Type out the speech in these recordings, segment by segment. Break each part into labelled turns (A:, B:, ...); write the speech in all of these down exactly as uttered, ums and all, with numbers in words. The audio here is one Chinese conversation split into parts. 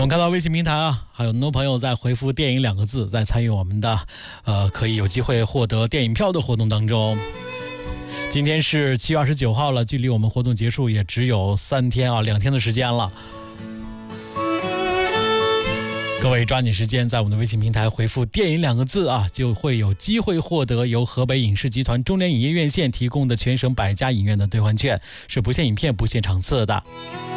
A: 们看到微信平台啊，还有很多朋友在回复电影两个字，在参与我们的呃可以有机会获得电影票的活动当中。今天是七月二十九号了，距离我们活动结束也只有三天啊，两天的时间了。各位抓紧时间在我们的微信平台回复电影两个字啊，就会有机会获得由河北影视集团中联影业院线提供的全省百家影院的兑换券，是不限影片不限场次的。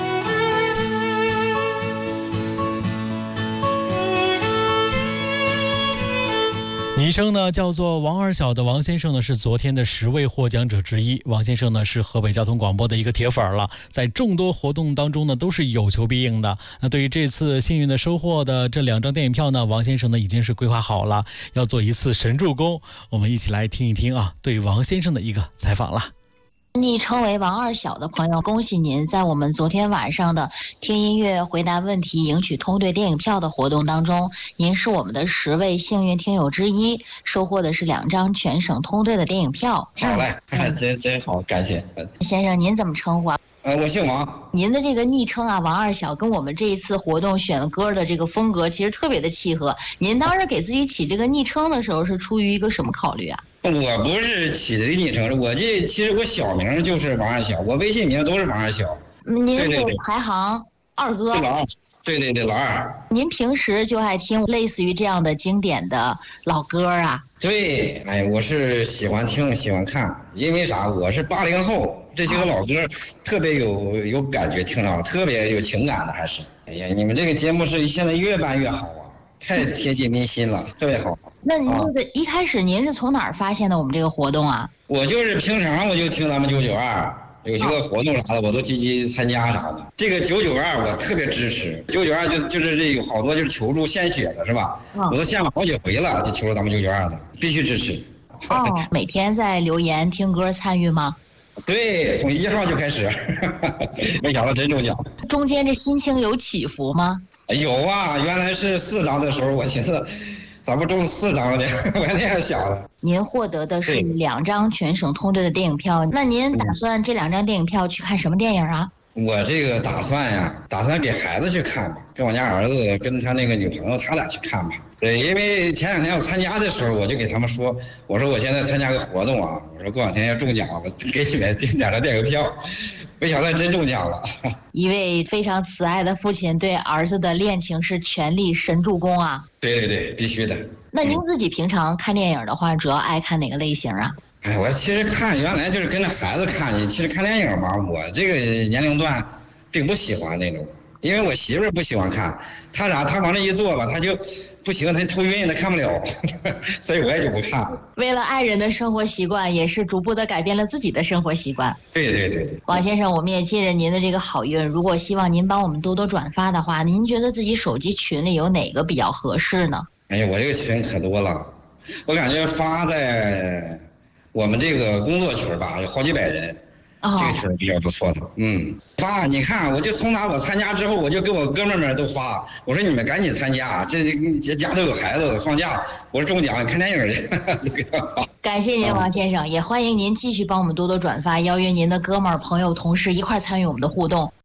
A: 昵称呢叫做王二小的王先生呢是昨天的十位获奖者之一。王先生呢是河北交通广播的一个铁粉了，在众多活动当中呢都是有求必应的。那对于这次幸运的收获的这两张电影票呢，王先生呢已经是规划好了，要做一次神助攻。我们一起来听一听啊，对王先生的一个采访了。
B: 昵称为王二小的朋友，恭喜您在我们昨天晚上的听音乐回答问题赢取通兑电影票的活动当中，您是我们的十位幸运听友之一，收获的是两张全省通兑的电影票。
C: 好嘞，嗯、真真好，感谢。
B: 先生，您怎么称呼啊？
C: 呃，我姓王。
B: 您的这个昵称啊，王二小，跟我们这一次活动选歌的这个风格其实特别的契合。您当时给自己起这个昵称的时候，是出于一个什么考虑啊？
C: 我不是起的昵称，我这其实我小名就是王二小，我微信名都是王二小。
B: 您是排行二哥。
C: 对老二，对对对老二。
B: 您平时就爱听类似于这样的经典的老歌啊？
C: 对，哎，我是喜欢听喜欢看，因为啥？我是八零后，这些个老歌特别有有感觉，听着特别有情感的，还是。哎呀，你们这个节目是现在越办越好啊，太贴近民心了，特别好。
B: 那您那个一开始您是从哪儿发现的我们这个活动啊？
C: 我就是平常我就听咱们九九二，有些个活动啥的我都积极参加啥的。这个九九二我特别支持，九九二就就是这有好多就是求助献血的是吧？我都献了好几回了，就求助咱们九九二的，必须支持。
B: 哦，每天在留言听歌参与吗？
C: 对，从一号就开始，没想到真中奖。
B: 中间这心情有起伏吗？
C: 有啊，原来是四张的时候，我寻思咱们中四张的，我还那样想的。
B: 您获得的是两张全省通兑的电影票，那您打算这两张电影票去看什么电影啊？
C: 我这个打算呀，打算给孩子去看吧，跟我家儿子跟他那个女朋友他俩去看吧。对，因为前两天我参加的时候，我就给他们说，我说我现在参加个活动啊，我说过两天要中奖，我给你们订两张电影票。没想到真中奖了。
B: 一位非常慈爱的父亲对儿子的恋情是全力神助攻啊！
C: 对对对，必须的。
B: 那您自己平常看电影的话，主要爱看哪个类型啊？
C: 哎，我其实看原来就是跟着孩子看，其实看电影吧，我这个年龄段并不喜欢那种，因为我媳妇儿不喜欢看，她啥，她往那一坐吧，她就不行，她头晕，她看不了，所以我也就不看了。
B: 为了爱人的生活习惯，也是逐步的改变了自己的生活习惯。
C: 对对对对。
B: 王先生，我们也借着您的这个好运，如果希望您帮我们多多转发的话，您觉得自己手机群里有哪个比较合适呢？
C: 哎呀，我这个群可多了，我感觉发在我们这个工作群吧，有好几百人。这个群比较不错的，嗯，发你看，我就从哪我参加之后，我就给我哥们们都发，我说你们赶紧参加，这这家都有孩子放假，我说中奖看电影去。
B: 感谢您，王先生，也欢迎您继续帮我们多多转发，邀约您的哥们儿、朋友、同事一块参与我们的互动。